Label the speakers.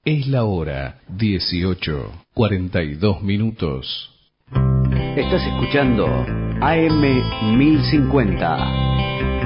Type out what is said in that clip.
Speaker 1: Es la hora 18:42.
Speaker 2: Estás escuchando AM 1050.